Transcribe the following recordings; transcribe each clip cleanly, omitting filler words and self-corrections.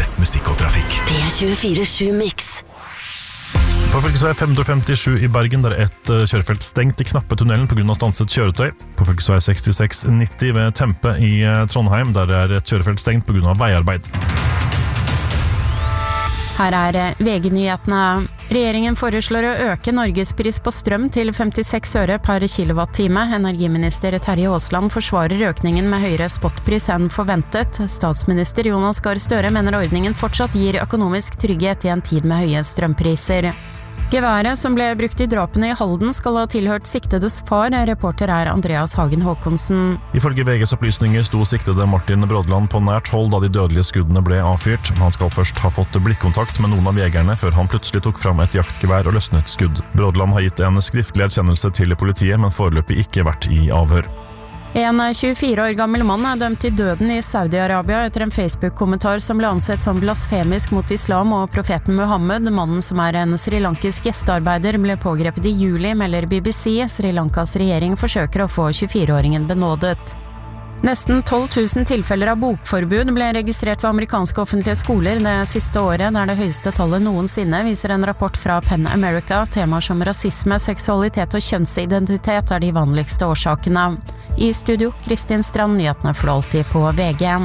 mest musikk og trafikk. P24/7 Mix. På fylkesvei 557 i Bergen der er et kjørefelt stengt i Knappetunnelen på grunn av stanset kjøretøy. På fylkesvei 6690 ved Tempe i Trondheim der er et kjørefelt stengt på grunn av veiarbeid. Her er VG-nyhetene. Regjeringen foreslår å øke Norgespris på strøm til 56 øre per kilowattime. Energiminister Terje Aasland forsvarer økningen med høyere spotpris enn forventet. Statsminister Jonas Gahr Støre mener ordningen fortsatt gir økonomisk trygghet i en tid med høye strømpriser. Geværet som ble brukt i drapene i Halden skal ha tilhørt siktedes far. Reporter er Andreas Hagen Håkonsen. Ifølge VGs opplysninger sto siktede Martin Brådland på nært hold da de dødelige skuddene ble avfyrt. Han skal først ha fått blikkontakt med noen av jegerne før han plutselig tok fram et jaktgevær og løsnet skudd. Brådland har gitt en skriftlig erkjennelse til politiet, men foreløpig ikke vært i avhør. En 24 år gammel mann er dømt til døden i Saudi-Arabia etter en Facebook-kommentar som ble ansett som blasfemisk mot islam og profeten Muhammed. Mannen, som er en srilankisk gjestearbeider, ble pågrepet i juli, melder BBC. Sri Lankas regjering forsøker å få 24-åringen benådet. Nesten 12 000 tilfeller av bokforbud ble registrert ved amerikanske offentlige skoler det siste året. Det er det høyeste tallet noensinne, viser en rapport fra PEN America. Temaer som rasisme, seksualitet og kjønnsidentitet er de vanligste årsakene. I studio, Kristin Strand, nyhetene for alltid på VG.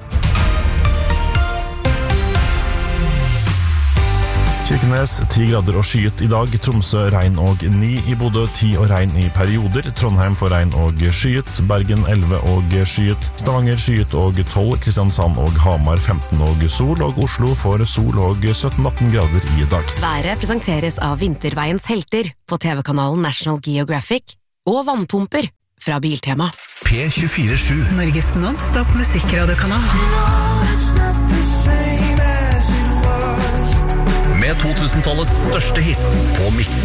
Kirkenes 10 grader og skyet i dag, Tromsø regn og 9, i Bodø 10 og regn i perioder, Trondheim får regn og skyet, Bergen 11 og skyet, Stavanger skyet og 12, Kristiansand og Hamar 15 og sol, og Oslo får sol og 17-18 grader i dag. Været presenteres av Vinterveiens helter på TV-kanalen National Geographic og vannpumper fra Biltema. P24/7. Norges non-stop musikkradiokanal. Med 2000-tallets største hits på Mix.